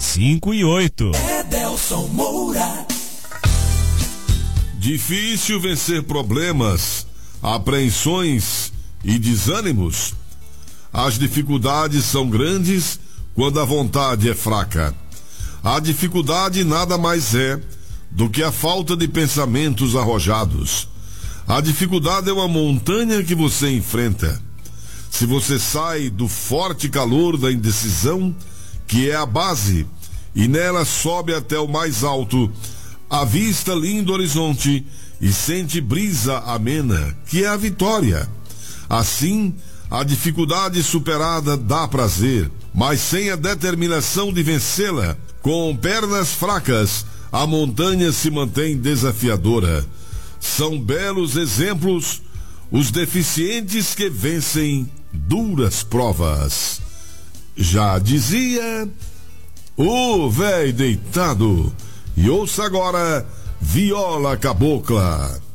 5 e 8. Edelson Moura. Difícil vencer problemas, apreensões e desânimos. As dificuldades são grandes quando a vontade é fraca. A dificuldade nada mais é do que a falta de pensamentos arrojados. A dificuldade é uma montanha que você enfrenta. Se você sai do forte calor da indecisão, que é a base, e nela sobe até o mais alto, avista lindo horizonte e sente brisa amena, que é a vitória. Assim, a dificuldade superada dá prazer, mas sem a determinação de vencê-la, com pernas fracas, a montanha se mantém desafiadora. São belos exemplos os deficientes que vencem duras provas. Já dizia o véi deitado. E ouça agora Viola Cabocla.